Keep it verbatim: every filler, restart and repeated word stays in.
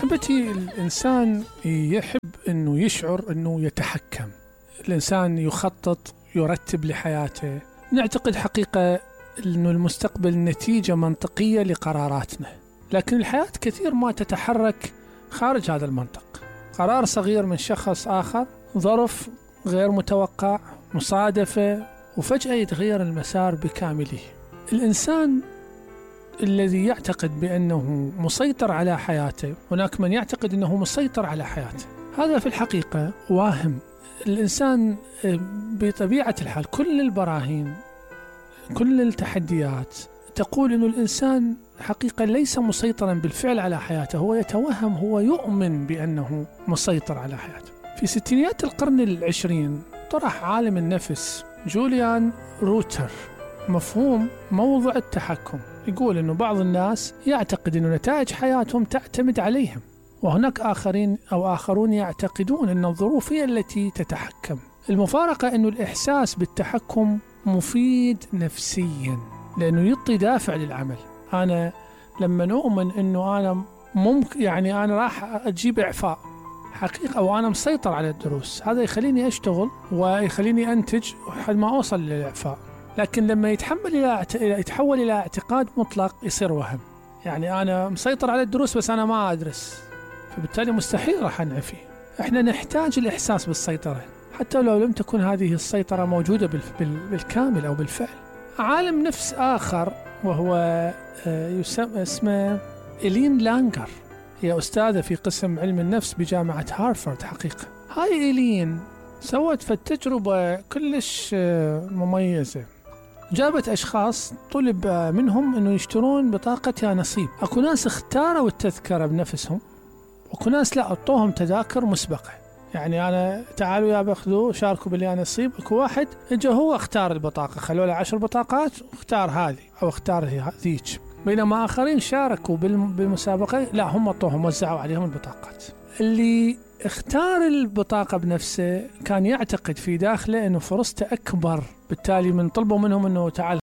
أحبتي، الإنسان يحب أنه يشعر أنه يتحكم، الإنسان يخطط يرتب لحياته. نعتقد حقيقة أنه المستقبل نتيجة منطقية لقراراتنا، لكن الحياة كثير ما تتحرك خارج هذا المنطق. قرار صغير من شخص آخر، ظرف غير متوقع، مصادفة، وفجأة يتغير المسار بكامله. الإنسان الذي يعتقد بأنه مسيطر على حياته، هناك من يعتقد أنه مسيطر على حياته، هذا في الحقيقة واهم. الإنسان بطبيعة الحال، كل البراهين، كل التحديات تقول أن الإنسان حقيقة ليس مسيطرا بالفعل على حياته، هو يتوهم، هو يؤمن بأنه مسيطر على حياته. في ستينيات القرن العشرين طرح عالم النفس جوليان روتر مفهوم موضع التحكم. يقول أنه بعض الناس يعتقد أن نتائج حياتهم تعتمد عليهم، وهناك آخرين أو آخرون يعتقدون أن الظروف هي التي تتحكم. المفارقة أنه الإحساس بالتحكم مفيد نفسيا، لأنه يعطي دافع للعمل. أنا لما أؤمن أنه أنا ممكن، يعني أنا راح أجيب إعفاء حقيقة أو أنا مسيطر على الدروس، هذا يخليني أشتغل ويخليني أنتج لحد ما أوصل للإعفاء. لكن لما يتحمل إلى يتحول إلى اعتقاد مطلق يصير وهم، يعني أنا مسيطر على الدروس بس أنا ما أدرس، فبالتالي مستحيل راح أنعفي. إحنا نحتاج الإحساس بالسيطرة حتى لو لم تكن هذه السيطرة موجودة بالكامل أو بالفعل. عالم نفس آخر وهو يسمى اسمه إلين لانغر، هي أستاذة في قسم علم النفس بجامعة هارفارد. حقيقة هاي إلين سوت في التجربة كلش مميزة. جابت أشخاص طلب منهم أنه يشترون بطاقة يا نصيب. أكو ناس اختاروا التذكرة بنفسهم، وأكو ناس لا، أعطوهم تذاكر مسبقة، يعني أنا تعالوا يا باخذوا شاركوا باليا نصيب. أكو واحد إجا هو اختار البطاقة، خلوا له عشر بطاقات واختار هذه أو اختار ذيك، بينما آخرين شاركوا بالمسابقة لا، هم أعطوهم وزعوا عليهم البطاقات. اللي اختار البطاقة بنفسه كان يعتقد في داخله أنه فرصته أكبر، بالتالي من طلبوا منهم أنه تعال